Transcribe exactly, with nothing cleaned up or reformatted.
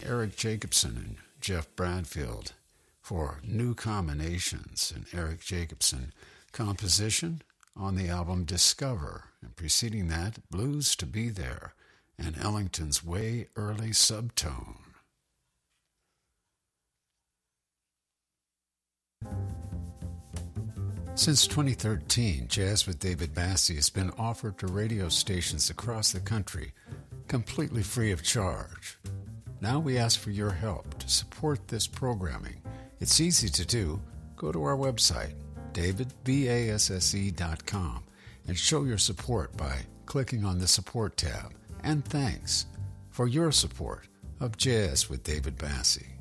Eric Jacobson and Jeff Bradfield for New Combinations, an Eric Jacobson composition on the album Discover, and preceding that, Blues to Be There and Ellington's Way Early Subtone. Since twenty thirteen, Jazz with David Bassie has been offered to radio stations across the country, completely free of charge. Now we ask for your help to support this programming. It's easy to do. Go to our website, david basse dot com, and show your support by clicking on the Support tab. And thanks for your support of Jazz with David Bassie.